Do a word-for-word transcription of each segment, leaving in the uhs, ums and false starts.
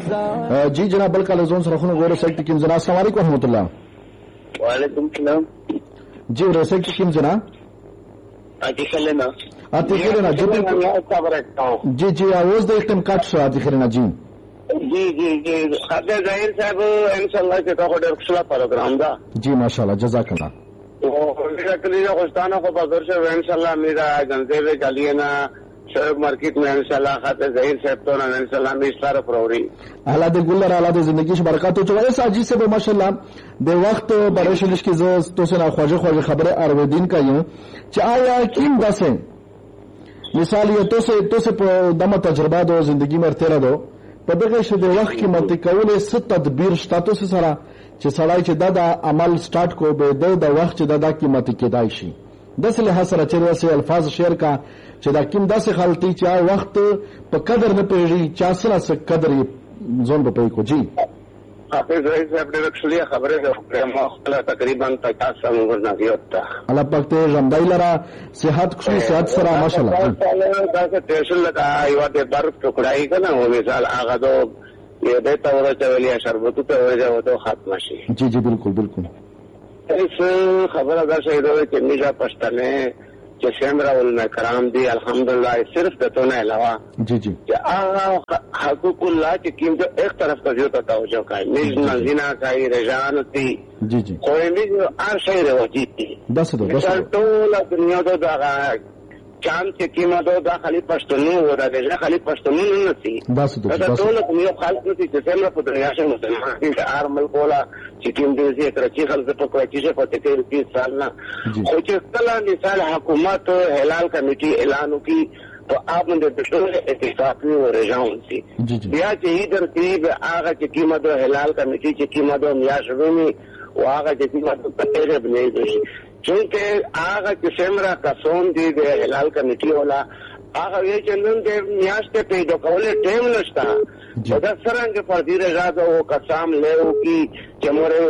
جی جناب بل کال زون سره خو غوړو سیکټ کیم جناب السلام علیکم ورحمۃ الله. وعلیکم السلام. جی ور سیکټ کیم جناب اتی خلنا اتی خلنا جی جی جی आवाज د اختم کټ شو اتی خلنا جی جی جی جی خدای ظاهر صاحب انشاءالله چې تاسو ډېر ښه پروګرام دا جی ماشاءالله جزاک الله. او میرا کلی خوستانه خو بازار شو انشاءالله میرا گنزه گلینا شرق مارکیٹ میں انشاءاللہ خاطر ظہیر صاحب تو انشاءاللہ میں اشتار پروری اعلی د ګلر اعلی د زندگی ش برکات او چوي ساجي سے ماشاءالله د وخت برشلش کی ز تو سنا خواجه خواجه خبره ارو دین کا یو چې آیا کیم داسه مثال یو تو سے تو سے دمه تجربه دو زندگی میں تیرا دو په دغه ش د وخت کې مت کولې ست تدبیر شتاتو سره چې سړی چې دا د عمل سٹارټ کو به د وخت چې دا د قیمت کېدای شي د سله حسره چې وسه الفاظ شعر کا چې دا کوم داسې خلطي چې وخت په قدر نه پیږي چا سره څه قدر ځون په پي کو جی حافظ رئیس صاحب ډېر ښه خبره ده ما خپل تقریبا پچاس سال ورنه یوتا الله پاک ته رمضان لرا صحت خوشي صحت سره ماشاءالله دا څه تیشل لگا ایوا د برف ټوکړای کنه او مثال هغه دو یو د تور چولیا شربتو ته ورځو ته ختم شي جی جی بالکل بالکل اس خبره دا شي دا چې میجا پښتنه چې شمرا ول کرام دی الحمدلله صرف د تو نه علاوه جی جی چې هغه حقوق الله چې کوم د ایک طرف ته ته توجه کوي نيز نزینا کوي رجانتي جی جی خو یې هر شی راوځي داسه داسه ټول دنیا ته دا چان چې کیما دا خالي پښتنو ودا د خالي پښتنو نه نسی داسه دا ټول یو خالق نسی چې څنګه په دنیا کې مسلمان دي ارمل کولا چې کوم دې چې تر چې خلک په کوی چې په تیر کې سال نه خو چې کله مثال حکومت هلال کمیټي اعلان وکي تو آپ نے ټول اتفاقی او رجاون سي بیا چې در تیب هغه چې کیما د هلال کمیټي چې کیما د میاشوي او هغه چې کیما په تیر بنې دي چونکه هغه قسم را کسون دي د هلال کمیټي ولا هغه یې چې نن د میاشتې پیدا کولې ټیم نشتا دا څنګه په دې رضا او قسم له کی چې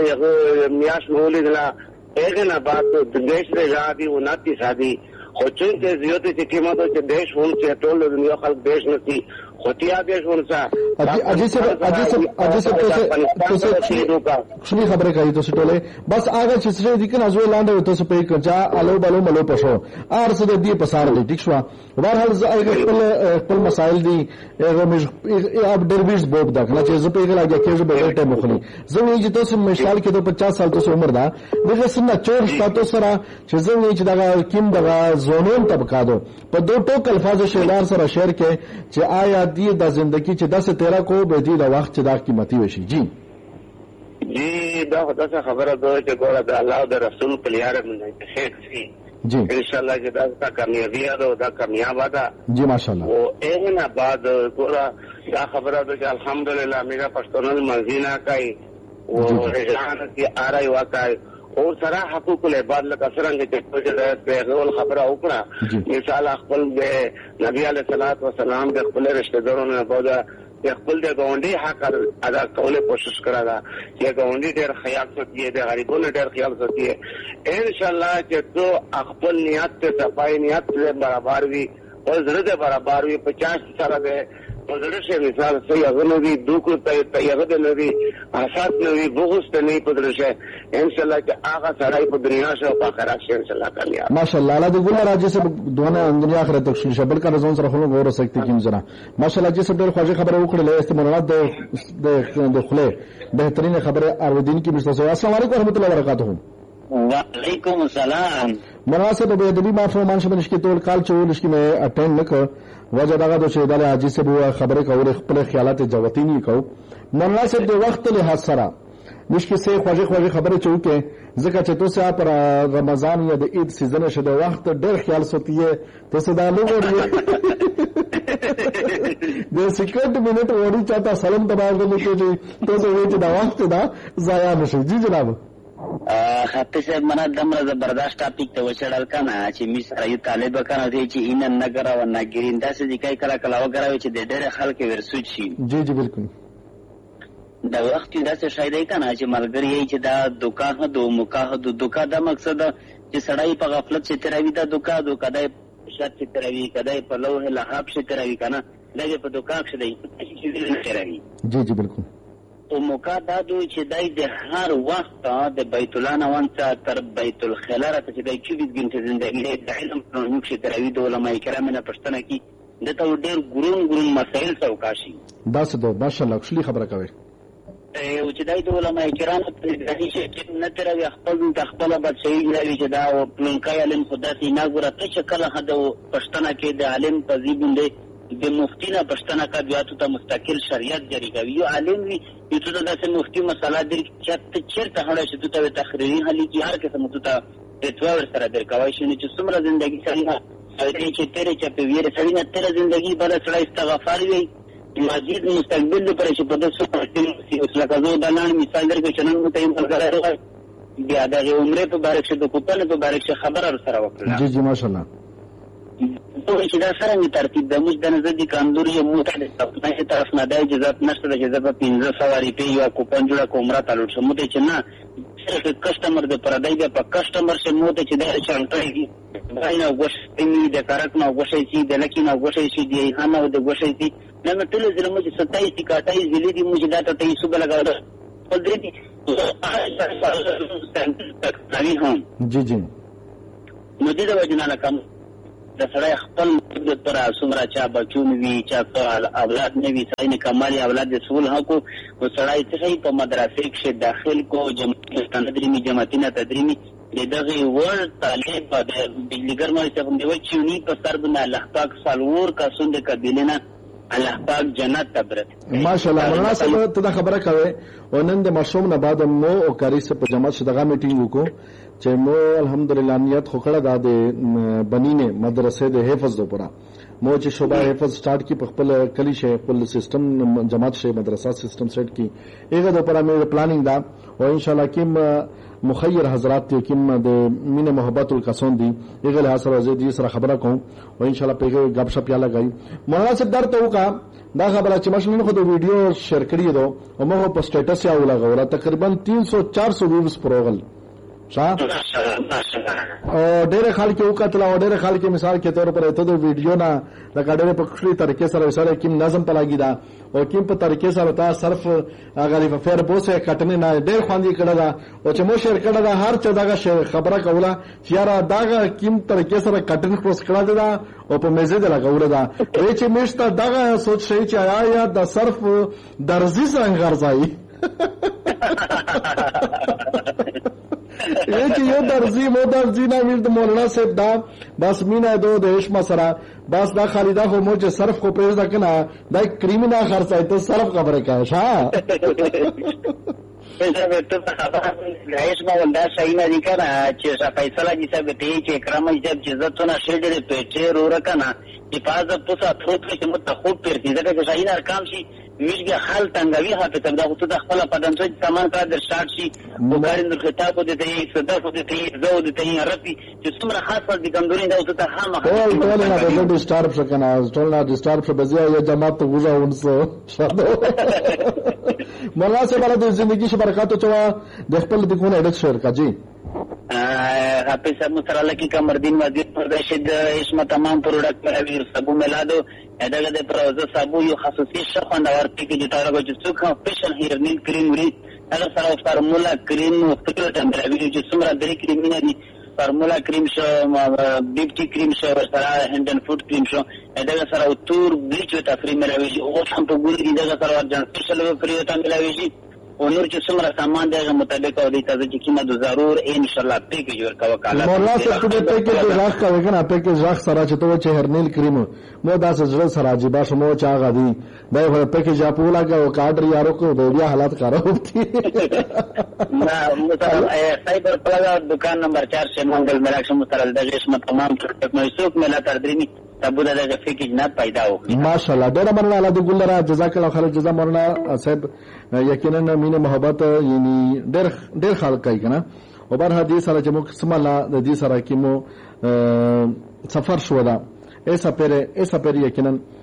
مور میاش مولې دلا اګه نه بات د دیش رضا دي او ناتي سادي خو چې زیات چې قیمت چې دیش ول چې ټول دنیا خلک دیش نتی خوتیا دیش ورسا اجي سب اجي سب اجي سب تو سے خپل خبره کوي تو ټوله بس هغه چې څه دي کنه ازو لاندې تو څه پې کچا الو بالو ملو پښو ار څه دې په سار دي ټیک شو بهرحال زه خپل خپل مسائل دي هغه مې اب درویش بوب دا کنه چې زه په هغه لګیا کېږم به ټیم مخني زه وی چې تاسو مثال کې ته پچاس سال تاسو عمر دا دغه سنه چور تاسو سره چې زه وی چې دا کیم دغه زونون طبقه دو په دوه ټوک الفاظ شیلار سره شعر کې چې آیا دی د زندگی چې داسې تیرا کو به دی د وخت چې دا قیمتي وشي جی جی دا خدای خبره ده چې ګوره د الله او د رسول په لاره باندې خیر شي جی ان شاء الله چې دا کامیابی ده دا کامیاب ده جی ماشاءالله او اینا بعد ګوره دا خبره ده چې الحمدلله میرا پښتون منځینا کوي او رجحان کی آرای واقع اور سره حقوق العباد لکه څنګه چې په پیغول خبره وکړه مثال خپل د نبی علیه الصلاۃ والسلام د خپل رشتہ دارانو نه بعد د خپل د ګاونډي حق ادا کولو کوشش کړه دا چې ګاونډي ډېر خیال ساتي د غریبونو ډېر خیال ساتي ان شاء الله چې تو خپل نیت ته صفای نیت ته برابر وي او زړه ته برابر وي پچاس سره ده پدرشه مثال صحیح غنوی دوکو ته تیغه نوی اساس نوی بغض ته نه پدرشه ان شاء الله چې هغه سړی په دنیا شو په آخرت شي ان شاء الله کامیاب ماشاءالله الله دې ګل راځي سب دونه دنیا آخرت تخشیل شبل کا رضوان سره خلک غوړ سکتی کیم زرا ماشاءالله چې سب ډېر خوږه خبره وکړه استعمالات د د خله بهترین خبره اروردین کی مستوى السلام علیکم ورحمۃ اللہ وبرکاتہ وعلیکم السلام مناسب به ادبی معفومان شمنش کې ټول کال چولش کې مې اټینډ نکړ وجه دا د شه د حاجی صاحب خبره کوله خپل خیالات جوتی نه کو مناسب د وخت له سره مشکل سه خوږه خوږه خبره چوکه ځکه چې تاسو پر رمضان یا د عید سیزن شه د وخت ډېر خیال ساتئ تاسو دا لوګورئ د سکند منټ وړي چاته سلام تبادله کوي تاسو وایي چې دا وخت دا ضایع نشي جی جناب حتی صاحب منا دمره زبردست ټاپک ته وشړل کنه چې می سره یو طالب کنه دی چې ان نه غراو نه ګرین داسې د کای کلا کلا وګراوي چې د ډېر خلک ورسوچ شي جی جی بالکل دا وخت داسې شاید کنه چې ملګری چې دا دوکا دو مکاه دو دوکا دا مقصد چې سړی په غفلت چې تروي دا دوکا دوکا دای شت چې تروي کدای په لوه لحاب چې تروي کنه دغه په دوکان کې دی چې نه کوي. جی جی بالکل. او موقع دا دوی چې دای د هر وخت د بیت الله نوان تر بیت الخلا ته چې د چوبیس غنټې ژوندۍ د علم په نوم کې تراوی د علماء کرام نه پښتنه کی د ته ډېر ګرون ګرون مسائل څوکاشي. دا څه دوه ماشاءالله خپل خبره کوي. او چې دای د علماء کرام په دې چې نه تراوی خپل د خپل بچی لري چې دا او پلانکای علم خدا سي نه ګره ته چې کله هدا پښتنه کې د عالم په زیبونده د مفتی نه پښتنه کا بیاتو ته مستقل شریعت جاری کوي. یو عالم وي یو ته داسې مفتی مسله در چې چیرته هړه چې ته تخریری حلی کی هر قسم ته اتوا ور سره درکوي شنو چې څومره ژوندۍ سړی سړی چې تیرې چې په ویره سړی نه تیر ژوندۍ بل سړی استغفار وي مزید مستقبل پر چې په داسې څه اوس لکه زه د نن مثال درکې چې نن ته یې ملګری بیا د عمره په بارک شه د کوپن په بارک شه خبر سره وکړه. جی جی ماشاءالله. دوی چې دا سره می ترتیب د موږ د نظر دي کاندوري مو ته د خپل طرف نه د اجازه نشته د اجازه په پنځه سو روپۍ یو کوپن جوړه کومره تعلق شمو ته چې نه صرف کسٹمر د پردای د په کسٹمر شه مو ته چې دا چانټي باندې وګورئ می د کارک نو وګورئ چې د لکې نو وګورئ چې دی هانو د وګورئ چې نن ټول زلمو چې ستایي چې کاټای زلی دي موږ دا ته یې سو بلګاو پدې دي هم جی جی نو دې د وجنانه کوم د سړی خپل د تر څومره چا بچون وی چا اولاد نه وی ځای نه کمالي اولاد د سول حق او سړی ته په مدرسې کې داخل کو جمعیت تدریمی جماعتینه تدریمی دغه ور طالب د بجلیګر مې څنګه دی چې نی په سر باندې الله پاک سالور کا سند کبیلنه الله پاک جنت تبرت ماشاءالله. مولانا صاحب ته خبره کوي ونن د مشوم نه بعد مو او کاری سره په جماعت شدغه میټینګ وکړو چې مو الحمدلله نیت خوکړه د بنینه مدرسې د حفظ دوپرا مو چې شوبه حفظ سٹارټ کی په خپل کلی شه خپل سیستم جماعت شه مدرسه سیستم سیټ کی ایغه دوپرا مې پلانینګ دا او ان شاء الله کیم مخیر حضرات ته کیم د مینه محبت القصون دی ایغه له سره زه دې سره خبره کوم او ان شاء الله په غب شپ یا لګای مولانا صاحب درته وکا دا خبره چې ماشین خو د ویډیو شیر کړی دو او موږ په سټیټس یا ولګورا تقریبا تین سو چار سو ویوز پروغل شاه او ډېر خلک یو کتل او ډېر خلک مثال کې تور پر ته د ویډیو نه لکه ډېر په خپل طریقې سره وسره کوم نظم پلاګی دا او کوم په طریقې سره تا صرف هغه په فیر بوسه کټنه نه ډېر خواندې کړه دا او چې مو شیر کړه دا هر څه دغه خبره کوله چې یاره داغه کوم طریقې سره کټن کروس کړه دا او په میزه د لګوله دا وی چې مشته دغه سوچ شي چې آیا یا د صرف درزي څنګه غرضای یہ چې یو درزی مو درزی نه ویل د مولانا صاحب دا بس مینا دو د هشم سره بس دا خالدا خو مو چې صرف خو پیژ دا کنه دا کریمینال خرڅای ته صرف خبره کوي ها پیسې ته خبره هیڅ ما ولدا صحیح نه دي کنه چې فیصله دي چې ته چې کرامه جب جزتونه شډره پیټه رو رکنه حفاظت پوسا تھوت کې متخوب پرتی دا چې صحیح ارقام شي میږي حال تنګوي حافظ دا خو ته خپل پدن څه سامان کا در شارټ شي وګارین خطاب دې ته صدق دې ته زو دې ته رپی چې څومره خاصه دي کمزوري دا ته هم ټول ټول نه د ډیسټارب شکنه ټول نه ډیسټارب شه بزیا یا جماعت ته وځه ونسو مولا سے بالا د زندگی شه برکات چوا د خپل د کونه اډک شهر کا جی حافظ صاحب مسترالله کی کمردین وزیر پردشد اسم تمام پروڈکٹ پر ویر سبو ملادو ادغه د پروزه سبو یو خصوصي شخوند ورته کې د تارغه چې څوک سپیشل هیرنیل کریم لري هغه سره فارمولا کریم مختلف ټمپریچر چې څومره درې کریم نه دي فارمولا کریم شو بیوټي کریم شو سره هند اند فود کریم شو ادغه سره تور بلیچ ته فری ملوي او هم په ګوري دغه سره ورجن سپیشل فری ته ملوي او نور چې څومره سامان دغه مطابق او د تاسو چې کیمه د ضرور ان شاء الله پیکیج ورکاو کاله مولا صاحب ته پیکیج راخ کا وکنه پیکیج راخ سره چې ته چې هرنیل کریم مو دا سره سره چې باش مو چا غدي دا په پیکیج اپو لاګه او کارډر یارو کو بیا حالات کارو نه مثلا سایبر پلازا دکان نمبر چار سے منگل میراکش مسترال دغه اسمه تمام ټکنالوژي ملا تر درمی تبو دغه پیکیج نه پیدا وکړي ماشاءالله ډېر مننه الله دې ګلره جزاک الله خیر جزا مولانا صاحب یقینا مینه محبت یعنی ډېر ډېر خلک کوي کنه او بر حدیث سره چې مو قسم الله د دې سره کې مو سفر شو دا ایسا پیر ایسا پیر یقینا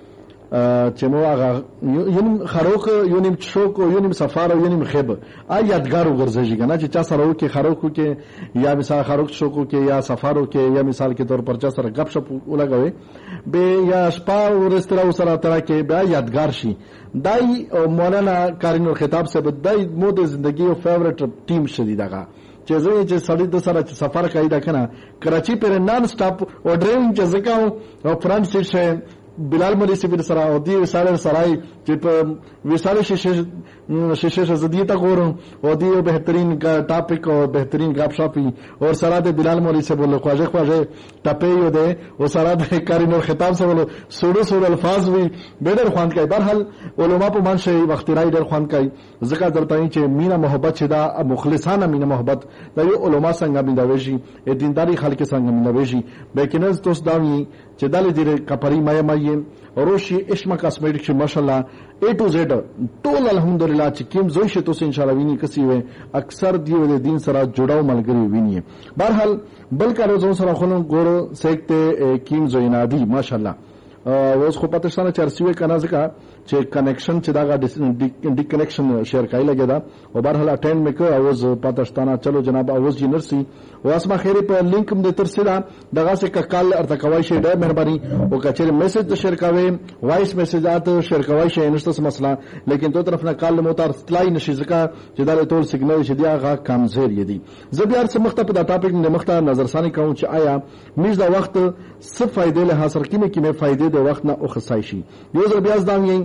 چې مو هغه یونیم خروق یونیم چوک او یونیم سفار او یونیم خیب ا یادګارو ګرځي کنه چې چا سره وکي خروق کې یا مثال خروق چوکو کې یا سفارو کې یا مثال کے طور پر چا سره غپ شپ ولګوي به یا شپه او رستراو سره تر کې بیا یادګار شي دای مولانا کارینو خطاب سے بدای مو د زندگی او فیورټ ټیم شدیدغه چې زه چې سړی د سره سفر کوي دا کنه کراچي پر نان سټاپ او ډرایوینګ چې زکاو او فرانت سیټ بلال مری سے بھی سرا ہوتی ہے وسالے سرائی جب وسالے شیشے شیشے زدی تک اور ہوتی ہے بہترین کا ٹاپک اور بہترین گپ شاپی اور سرا دے بلال مری سے بولو خواجہ خواجہ ٹپے ہو دے وہ سرا دے کارین اور خطاب سے بولو سوڑو سوڑ الفاظ بھی بیڈر خوان کا بہرحال علماء په منشه وخت راي ډېر خوان کوي ځکه درته چې مینا محبت چې دا مخلصانه مینا محبت دا یو علماء څنګه میناوي شي دینداري خلک څنګه میناوي شي بلکې توس داوي چې دله دې کپری مې مې روشي اشما کاسمیټک ماشاءالله اے ټو زیډ ټول الحمدلله چې کیم زوی شته ان شاء الله ویني کسي وي اکثر دی د دین سره جوړاو ملګری ویني بهرحال بل کارو ځون سره خلک ګورو سیکته کیم زوینادي ماشاءالله اوس خو پته شانه چرسیوي کنه ځکه چې کنیکشن چې دا ډی کنیکشن شیر کای لګی دا او بهرحال اټینډ میک اوس پته شانه چلو جناب اوس جنرسي واسما خیری په لینک هم د ترسیدا دغه څخه کال ارته کوي شي ډېر مهرباني او کچره میسج شیر کوي وایس میسجات شیر کوي شي نشته مسله لیکن تو طرف نه کال موتر سلای نشي ځکه چې دا ټول سیګنل شي دی هغه کمزور یدي زه بیا څه مخته په دا ټاپک نه مخته نظر ثاني کوم چې آیا میز دا وخت څه فائدې له حاصل کینې کې مې فائدې د وخت نه او خصای شي یو ځل بیا ځدام یې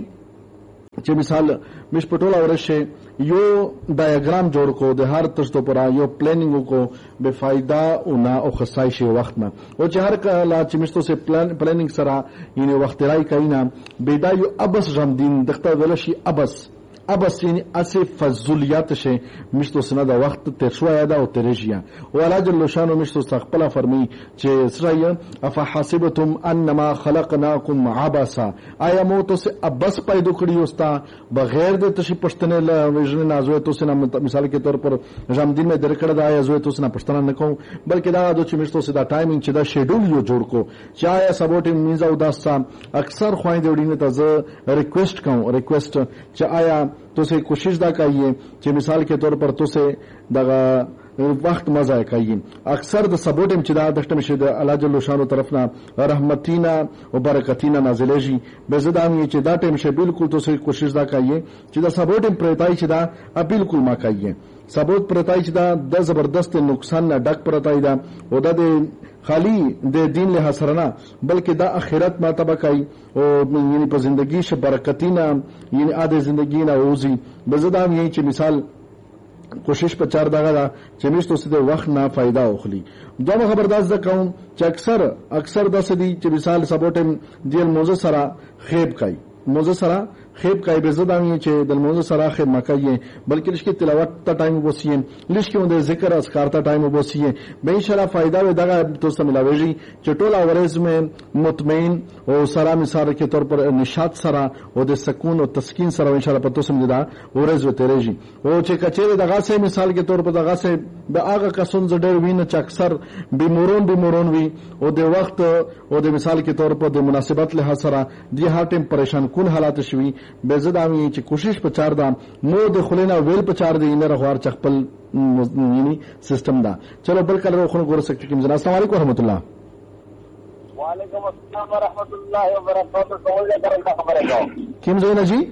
چې مثال مش پټولا ورشه یو ډایاګرام جوړ کو د هر تشتو پر یو پلانینګ کو به فائدہ او نه او خصای شي وخت نه او چې هر کله چې مشتو سه پلان پلانینګ سره یعنی وخت راي کینا بيدا یو ابس جام دین دغه ولشي ابس ابس یعنی اسی فضولیات شه مشتو سنه دا وخت تر شو یاده او ترجیا ولا جل شانو مشتو استقبل فرمی چې سره اف حسبتم انما خلقناکم عبسا آیا مو تو سے ابس پیدا کړی اوستا بغیر د تشی پښتنه ل وژن نازو تو سنه مثال کے طور پر جام دین میں درکړه دا یا زو تو سنه پښتنه نکوم بلکې دا د چې مشتو سدا ټایمینګ چې دا شیډول یو جوړ کو چې آیا سبوټ میزا او داسا اکثر خوایند وړینه ته ز ریکویسٹ کوم ریکویسٹ چې آیا تو سے کوشش دا کایے چې مثال کے طور پر تو سے دغه وخت مزه کوي اکثر د سبوټم چې دا دښته مشه د الله جل شانو طرفنا رحمتینا او برکتینا نازلې شي به زدام چې دا ټیم شه بالکل تو سے کوشش دا کایے چې دا سبوټم پرتای چې دا بالکل ما کایے سبوت پرتای چې دا د زبردست نقصان نه ډک پرتای دا او د خالی د دین له حسرنا بلکې دا اخرت مرتبه کوي او یعنی په زندگی ش برکتینا یعنی اده زندگی نه اوزي بزدام یی چې مثال کوشش په چار دغه دا چې مشتو سده وخت نه فائدہ اخلي دا خبرداز کوم چې اکثر اکثر د سدي چې مثال سبوټم دیل موزه سره خیب کوي موزه سره خیب کای به زدامی چې د موضوع سره خیب مکایې بلکې لشکې تلاوت ته ټایم وبسیه لشکې د ذکر اذکار ته ټایم وبسیه به ان شاء الله فائدہ و دغه تاسو ملاويږي چې ټول اورز مې مطمئن او سره مثال کې طور پر نشاط سره او د سکون او تسکین سره ان شاء الله پتو سم دا اورز و تیرېږي او چې کچېره دغه سه مثال کې طور پر دغه سه د هغه کسون زړه وینه چې اکثر بیمورون بیمورون وي او د وخت او د مثال کې طور پر د مناسبت له سره دی هر ټیم پریشان کون حالات شوي به زدامي چې کوشش په چار دا مو د خلینا ویل په چار دی نه رغوار چخپل یعنی سیستم دا چلو بل کله خو ګور سکتی کوم جنا السلام علیکم ورحمت الله وعلیکم السلام ورحمت الله وبرکاتہ سوال درنه خبره کوم کیم زونه جی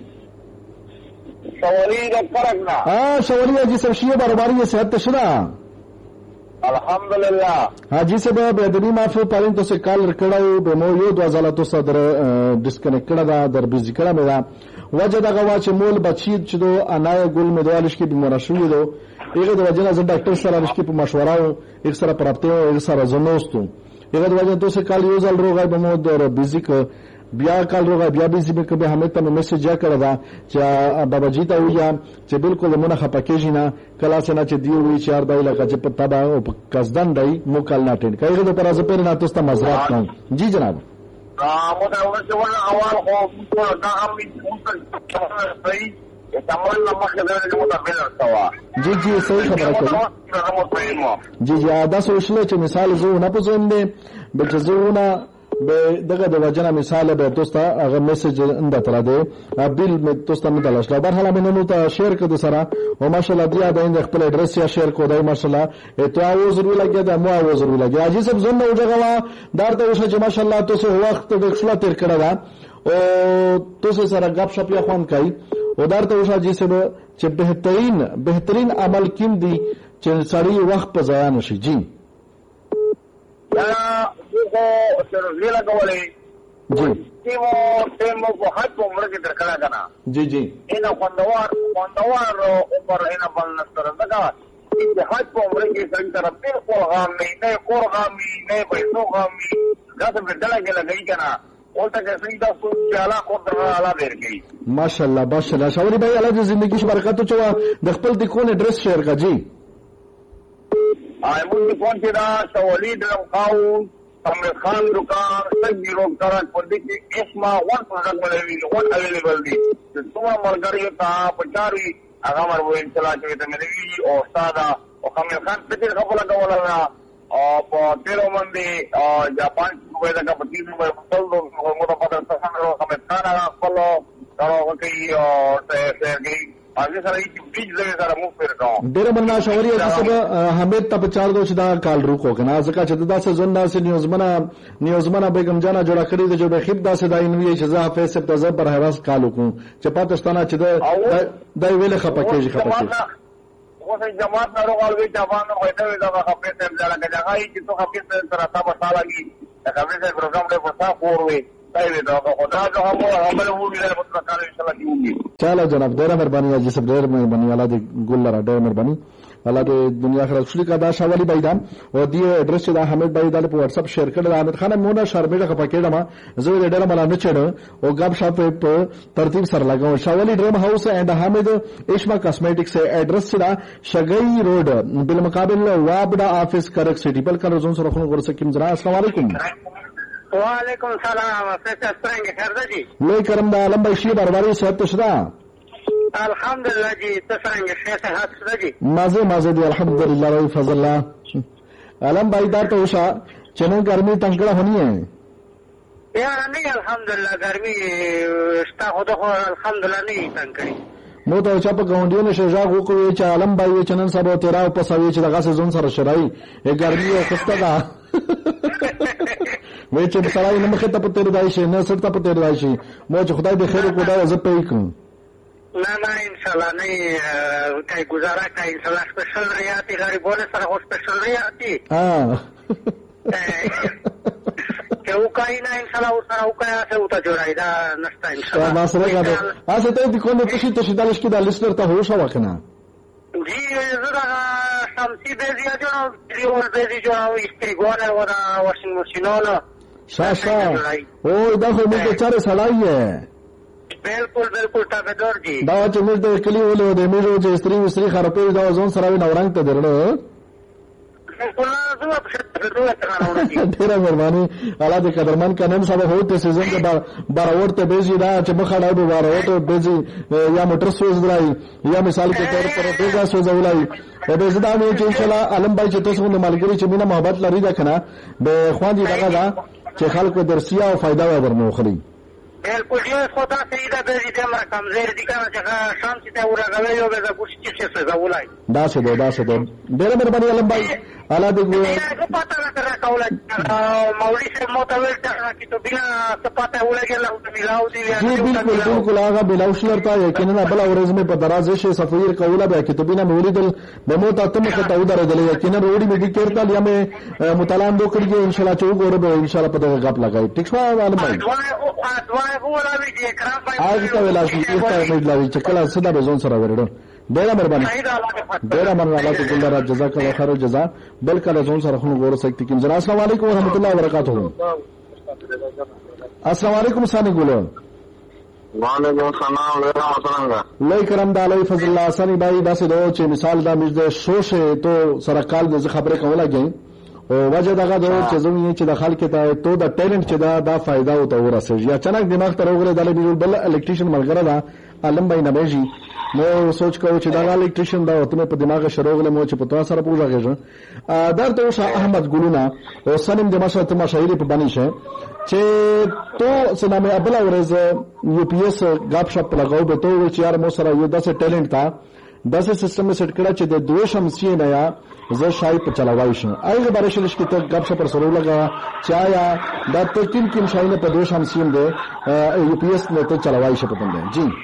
سوالی د فرقنا اه سوالی جی سب شیه برابری صحت شدا الحمدلله حاجی صاحب به دې معافو پالین تو سے کال رکړاو به مو یو د ازالاتو صدر ډیسکنیکټ کړه دا در بيزي کړه مې دا وجه دا غوا چې مول بچی چې دو انای ګل مدوالش کې بیمار شوې دو هغه د وجه نه ډاکټر سره رښتې په مشوره یک سره پراپته او یک سره زنوستو هغه د وجه تو سے کال یو ځل روغای به مو در بيزي ک بیا کال روغای بیا بيزي به کبه همت ته میسج کړه دا چې بابا جی ته ویا چې بالکل مونږه خپکیږي نه کلا څنګه چې دی وی چار دای لکه چې پتا با او قصدن دی مو کال نه ټین کایغه د پرازه پر نه تاسو مزرات کوم جی جناب مو دا ورته اول خو دا هم صحیح تمام مخه درجه متابعه سوا جی جی صحیح خبره کوي جی جی دا سوچله چې مثال زه نه پوزوم دې بل زه نه به دغه د وجنه مثال به تاسو ته هغه میسج انده تر دی بیل می تاسو ته مدلش لا بهر حال نن ته شیر کړه سره او ماشاءالله بیا د خپل اډرس یا شیر کو دی ماشاءالله ته اوس ضروري لګي دا مو اوس ضروري لګي اجي سب زنه وجغه دارته وشه چې ماشاءالله تاسو وخت د خپل تیر کړه دا او تاسو سره غب شپ یا خوان کوي او دارته وشه چې سب چې بهترین بهترین عمل کیم دی چې سړی وخت په ځای نشي جی دا کو سر ویلا کولې جی تیمو تیمو کو حد په عمر کې درکړه کنه جی جی اینا خوندوار خوندوار اوپر اینا بل نستر دغه چې حد په عمر کې څنګه تر بالکل غام نه کور غامي نه پیسو غامي دا څه بدل کې لګی کنه اولته کې څنګه تاسو چې اعلی کو درغه ورګي ماشاءالله ماشاءالله شاوري بھائی الله دې زندگی شي برکت او چوا د خپل د کون ایڈریس شیر کا جی آئی مجھے کون سی دا شوالی درم خاؤن امر خان دکان سجی روک کران پردی کی اسما ون پروڈکٹ ملوی ون اویلیبل دی سوا مرگریو تا پچاروی اگا مربو انشاءاللہ چویتا ملوی او استادا او خمیر خان پتر خبلا کولا او پا تیرو مندی جاپان کوئی دا کا پتیس روپے پتل دو موتا پتر سسان رو خمیر خان اگا پلو کرو کئی اور سیر گئی اگه سره یې بیج زوی سره مو پر کوم ډېر مننه شاوري چې سبا حمید ته پچار دو چې دا کال روکو کنه ځکه چې دا سزون دا سې نیوزمنه نیوزمنه بیگم جانا جوړه کړی د جو به خپ دا سې دا انوي چې زه حافظ سپ تزه پر هواس کال وکم چې پاتستانه چې دا دا ویله خپکیږي خپکیږي خو سې جماعت نه راغلی چې افغان نو وایته دا حافظ سپ دا لګا هغه چې تو حافظ سره تا په سالګي دا حافظ پروګرام له پتا پوروي چاله جناب ډیره مهرباني اجي سب ډیره مهرباني الله دې ګل را ډیره مهرباني الله دې دنیا آخرت خوشي کا دا شاولي بایدام او دې اډرس دا حمید بای د په واتس اپ شیر کړل حمید خان مونږه شرمېږه خپکېډه ما زه دې ډیره مله نه چړ او غب شاپ په ترتیب سره لگاو شاولي ډریم هاوس اینڈ حمید اشما کاسمیټکس اډرس دا شګئی روډ بالمقابل وابډا افیس کرک سټی بل کله زون سره خو ورسکم زرا السلام علیکم وعلیکم السلام فیصل څنګه خیر دی لوی کرم دا علم بای شی بربري صحت تشدا الحمدلله جی څنګه شیخ حق دی مازه مازه دی الحمدلله روي فضل الله علم بای دا ته وشا چنه ګرمي تنگړه هونی ہے یار نه الحمدلله ګرمي شتا خو د الحمدلله نه تنگړي مو ته چا په ګاونډیو نشه ژغ وکوي چې علم بای چنن سبا تیرا په سوي چې دغه سزون سره شرای ای ګرمي او خسته ده وای چې سړی نه مخه ته په تیر دای شي نه سړی ته په تیر دای شي مو چې خدای به خیر کو دا زه پې کوم نه نه ان شاء الله نه کای گزاره کای ان شاء الله سپیشل ریاتی غریبونه سره خو سپیشل ریاتی ها که وکای نه ان شاء الله سره وکای څه وته جوړای دا نشته ان شاء الله ما سره غواړم اسه ته د کوم په شي ته شدالش کې د لسنر ته هوښ وکنه جی زړه شمسي بیزی جوړو دیول بیزی جوړو استریګونه ودا واشنګ ماشینونه شاشا او دا خو موږ چاره سړای یې بالکل بالکل تابعدار دي دا چې موږ د کلی ولې د موږ چې استری استری خرابې دا ځون سره نورنګ ته درنه ډیره مهرباني الله دې قدرمن کنن سبا هوته سیزن کې باراوټ ته بیزی دا چې مخاړه به باراوټ بیزی یا موټر سوز درای یا مثال کې تور پر بیزا سوز ولای او به زدا مې چې ان شاء الله علم بای چې تاسو د ملګری چې مینه محبت لري دا کنه به خوان دي دغه دا چې خلکو درسیا او فائدہ و درنو خري بالکل یو خدا سیدا به دې تم رقم زیر دي کنه چې شام چې ته ورغوي یو به د ګوش چې څه زولای دا څه دا څه ډېر مهرباني علم بای الله دې ګو پتا نه کرا کوله مولوی سے متویل چې تو بنا صفات ولګي الله تعالی ملاو دي بالکل بالکل هغه بلاوش لرتا یقینا بل اورز مې په دراز شي صفویر کوله به کتابینه مولیدل د موت اتم ته تو درځل یقینا وړي مې د کېرتل یا مې مطالعه دو کړی ان شاء الله چې وګوره به ان شاء الله په دغه غپ لګای ټیک شو علم بای آج ته ویلا شي چې ته مې لوي چې کله صدا به زون سره ورډو ډېر مهرباني ډېر مهرباني الله دې ګل را جزاک الله خیر جزاء بل کله زون سره خو غوړ سکتی کیم زرا السلام علیکم ورحمت الله وبرکاتہ السلام علیکم ثاني ګولو وعلیکم السلام ورحمت الله لای کرم د علی فضل الله ثاني بای داسې دوه چې مثال دا مجد شوشه تو سره کال د خبره کوله غي او وجه دغه د چې زموږ چې د خلک ته تو د ټیلنت چې دا د فائدہ او ته ورسېږي یا چنک دماغ ته وګړي د بل الکتریشن ملګری دا علم بای نبیجی مو سوچ کوو چې دا الیکټریشن دا وته په دماغ شروغله مو چې په تاسو سره پوښتنه دا ته شاه احمد ګلونا او سنم د ماشا ته مشاهيري په باندې شه چې تو سنامه ابل اورز یو پی ایس غاپ شپ لگاو به تو چې یار مو سره یو داسې ټیلنٹ تا داسې سیستم سیټ کړه چې د دوه شمسي نه یا زه شای په چلاوای شم ایغه بارے شلش کې ته غاپ شپ پر سره لگا چایا دا ته کوم کوم شای نه په دوه شمسي ده یو پی ایس نه ته چلاوای شپ پندې جی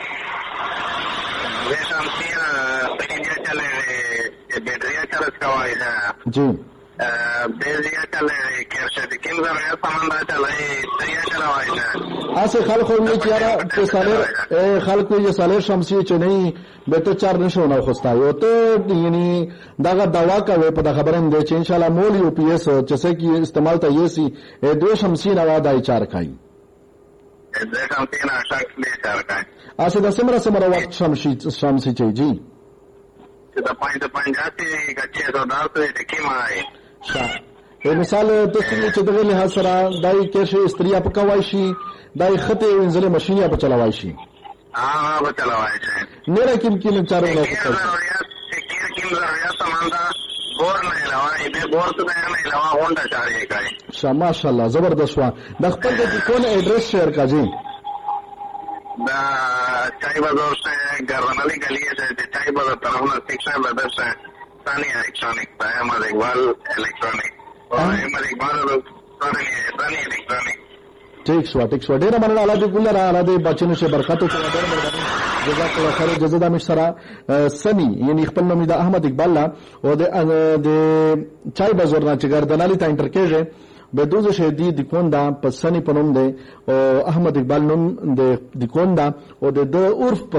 بیٹریاں چارج کوائی ہے جی بیزیاں چلے کیرشد کیم زریا سمندہ چلائی دریا چلوائی ہے آسے خلقو یہ چیارا کہ سالر خلقو یہ سالر شمسی چه نہیں بیتو چار نشو نو خستایو تو یعنی داغا دوا کا وے پدا خبرن دے چه انشاءاللہ مول یو پی ایس چسے کی استعمال تا یہ سی دو شمسی نوا دائی چار کھائی دو شمسی نوا شک دے چار کھائی آسے دا سمرا سمرا وقت شمسی چاہی جی دا پوائنٹ پنجاسی کا چھ سو دس دے کیم آئی مثال تاسو چې دغه له سره دای کېشه استریا په کوای شي دای خطه وینځله ماشینیا په چلاوای شي ها په چلاوای شي نه راکیم کیم چارو نه کوي کیم کیم ضرورت سماندا بور نه علاوه دې بور ته نه علاوه هونډا چاري کوي شا ماشاءالله زبردست وا د خپل د کون ایڈریس شیر کا جی دا چای بازار سے گرنالی گلی سے چای بازار طرف نہ شکشا بدر سے ثاني الکترونک ہے احمد اقبال الکترونک اور احمد اقبال ثاني الکترونک ٹھیک شو ٹھیک شو ډیر مننه الله دې ګل را الله دې بچنو شه برکت او ډیر مهرباني جزاک الله خیر جزا د مشترا سنی یعنی خپل نوم د احمد اقبال لا او د چای بازار نه چې ګردنالي تا انټرکیږي به دوزه شهدی د کوندا په سنی پنوم ده او احمد اقبال نوم د کوندا او د عرف